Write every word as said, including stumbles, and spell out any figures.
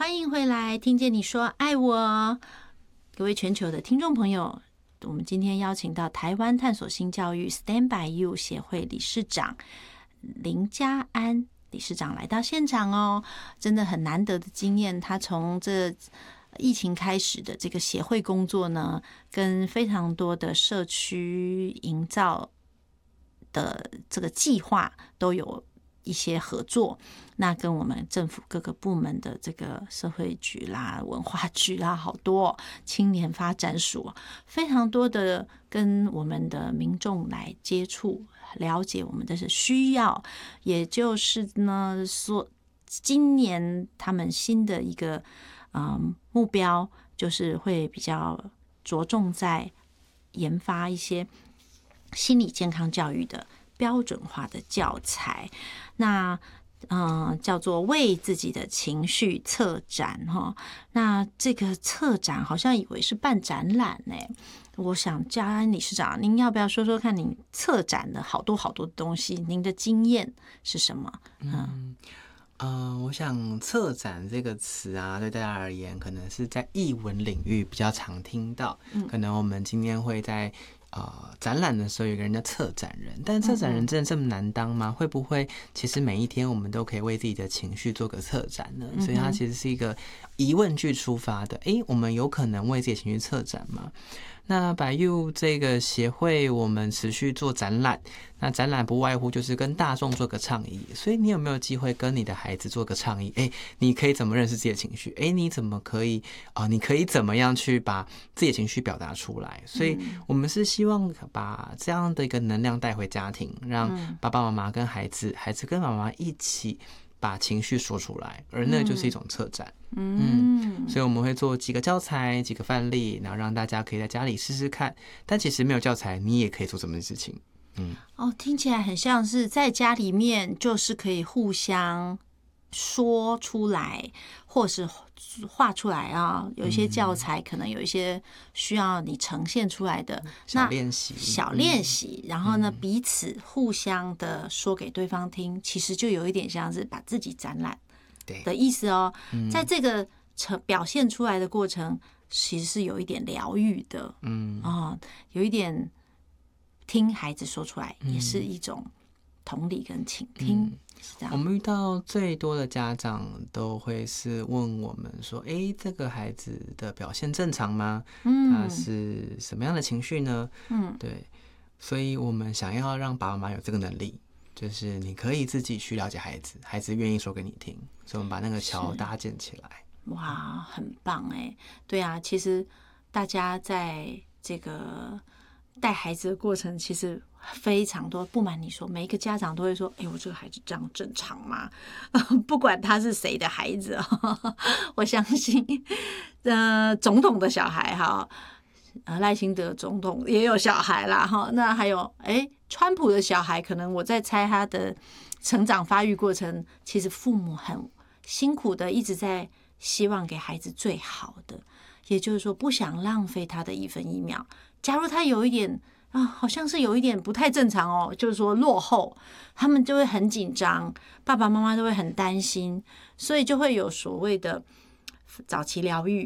欢迎回来，听见你说爱我，各位全球的听众朋友，我们今天邀请到台湾探索性教育 Stand by You 协会理事长林嘉安理事长来到现场哦，真的很难得的经验。他从这疫情开始的这个协会工作呢，跟非常多的社区营造的这个计划都有一些合作，那跟我们政府各个部门的这个社会局啦、文化局啦，好多青年发展署，非常多的跟我们的民众来接触，了解我们的需要。也就是呢，说今年他们新的一个嗯目标，就是会比较着重在研发一些心理健康教育的标准化的教材，那嗯、呃，叫做为自己的情绪策展哈。那这个策展好像以为是办展览呢，我想嘉安理事长，您要不要说说看，您策展的好多好多东西，您的经验是什么？嗯。 嗯呃，我想策展这个词啊，对大家而言，可能是在艺文领域比较常听到。嗯、可能我们今天会在呃展览的时候有个人叫策展人，但策展人真的这么难当吗？会不会其实每一天我们都可以为自己的情绪做个策展呢？所以它其实是一个疑问句出发的。诶，我们有可能为自己的情绪策展吗？那 By You 这个协会，我们持续做展览，那展览不外乎就是跟大众做个倡议，所以你有没有机会跟你的孩子做个倡议？哎，你可以怎么认识自己的情绪？哎，你怎么可以啊、呃？你可以怎么样去把自己的情绪表达出来？所以我们是希望把这样的一个能量带回家庭，让爸爸妈妈跟孩子，孩子跟妈妈一起把情绪说出来，而那就是一种策展。嗯, 嗯，所以我们会做几个教材、几个范例，然后让大家可以在家里试试看。但其实没有教材，你也可以做这么件事情。嗯， 哦，听起来很像是在家里面，就是可以互相说出来，或是画出来啊。有一些教材可能有一些需要你呈现出来的小练习， 小练习，然后呢，彼此互相的说给对方听，其实就有一点像是把自己展览的意思哦。在这个表现出来的过程，其实是有一点疗愈的，嗯啊，有一点听孩子说出来，也是一种同理跟倾听。嗯， 我们遇到最多的家长都会是问我们说：“哎，这个孩子的表现正常吗？嗯，他是什么样的情绪呢？”嗯，对，所以我们想要让爸爸妈妈有这个能力，就是你可以自己去了解孩子，孩子愿意说给你听，所以我们把那个桥搭建起来。 哇，很棒哎！对啊，其实大家在这个带孩子的过程，其实非常多。不瞒你说，每一个家长都会说：“哎，我这个孩子这样正常吗？”不管他是谁的孩子，我相信，呃，总统的小孩哈，呃，赖清德总统也有小孩啦哈。那还有，哎，川普的小孩，可能我在猜他的成长发育过程，其实父母很辛苦的，一直在希望给孩子最好的，也就是说，不想浪费他的一分一秒。假如他有一点啊，好像是有一点不太正常哦，就是说落后，他们就会很紧张，爸爸妈妈都会很担心，所以就会有所谓的早期疗愈。